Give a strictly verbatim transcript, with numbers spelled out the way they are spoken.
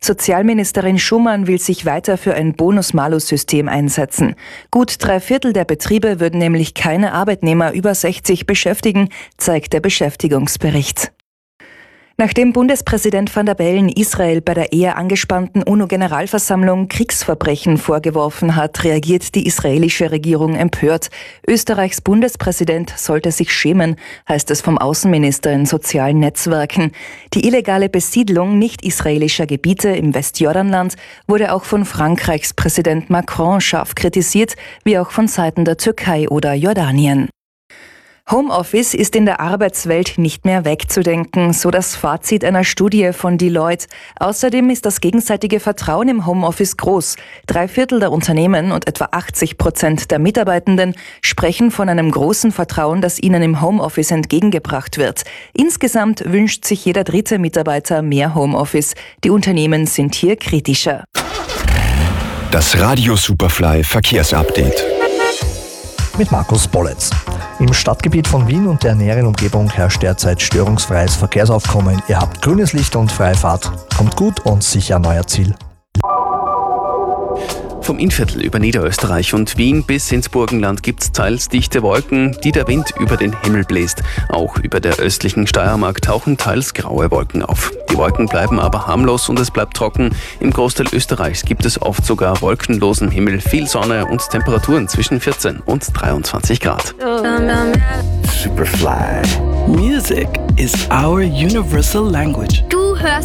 Sozialministerin Schumann will sich weiter für ein Bonus-Malus-System einsetzen. Gut drei Viertel der Betriebe würden nämlich keine Arbeitnehmer über sechzig beschäftigen, zeigt der Beschäftigungsbericht. Nachdem Bundespräsident Van der Bellen Israel bei der eher angespannten UNO-Generalversammlung Kriegsverbrechen vorgeworfen hat, reagiert die israelische Regierung empört. Österreichs Bundespräsident sollte sich schämen, heißt es vom Außenminister in sozialen Netzwerken. Die illegale Besiedlung nicht-israelischer Gebiete im Westjordanland wurde auch von Frankreichs Präsident Macron scharf kritisiert, wie auch von Seiten der Türkei oder Jordanien. Homeoffice ist in der Arbeitswelt nicht mehr wegzudenken, so das Fazit einer Studie von Deloitte. Außerdem ist das gegenseitige Vertrauen im Homeoffice groß. Drei Viertel der Unternehmen und etwa achtzig Prozent der Mitarbeitenden sprechen von einem großen Vertrauen, das ihnen im Homeoffice entgegengebracht wird. Insgesamt wünscht sich jeder dritte Mitarbeiter mehr Homeoffice. Die Unternehmen sind hier kritischer. Das Radio Superfly Verkehrsupdate. Mit Markus Bolletz. Im Stadtgebiet von Wien und der näheren Umgebung herrscht derzeit störungsfreies Verkehrsaufkommen. Ihr habt grünes Licht und freie Fahrt. Kommt gut und sicher an euer Ziel. Vom Innviertel über Niederösterreich und Wien bis ins Burgenland gibt's teils dichte Wolken, die der Wind über den Himmel bläst. Auch über der östlichen Steiermark tauchen teils graue Wolken auf. Die Wolken bleiben aber harmlos und es bleibt trocken. Im Großteil Österreichs gibt es oft sogar wolkenlosen Himmel, viel Sonne und Temperaturen zwischen vierzehn und dreiundzwanzig Grad. Superfly. Music is our universal language. Du hörst